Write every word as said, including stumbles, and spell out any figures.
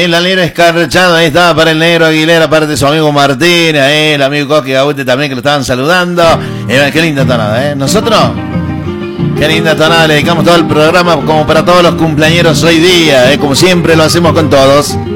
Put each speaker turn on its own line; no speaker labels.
El alero escarchado, ahí estaba para el negro Aguilera, aparte de su amigo Martín, ahí el amigo Coqui Gaute también que lo estaban saludando. Eh, qué linda tonada, ¿eh? Nosotros, qué linda tonada, le dedicamos todo el programa como para todos los cumpleañeros hoy día, ¿eh? Como siempre lo hacemos con todos.